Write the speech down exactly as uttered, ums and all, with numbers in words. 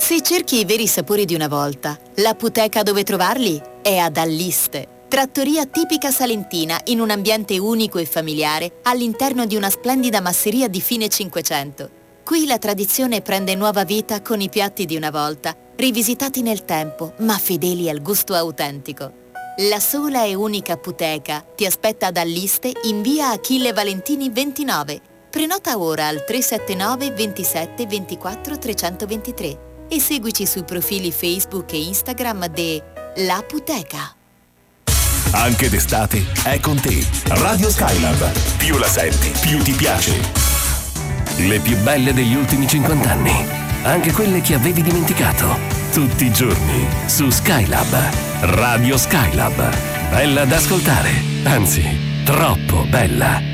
Se cerchi i veri sapori di una volta, l'apoteca dove trovarli è ad Alliste. Trattoria tipica salentina in un ambiente unico e familiare all'interno di una splendida masseria di fine Cinquecento. Qui la tradizione prende nuova vita con i piatti di una volta, rivisitati nel tempo, ma fedeli al gusto autentico. La sola e unica apoteca ti aspetta ad Alliste in via Achille Valentini ventinove. Prenota ora al tre sette nove ventisette ventiquattro trecentoventitré e seguici sui profili Facebook e Instagram de L'Apoteca. Anche d'estate è con te Radio Skylab. Più la senti, più ti piace. Le più belle degli ultimi cinquanta anni, anche quelle che avevi dimenticato. Tutti i giorni su Skylab. Radio Skylab. Bella da ascoltare, anzi, troppo bella.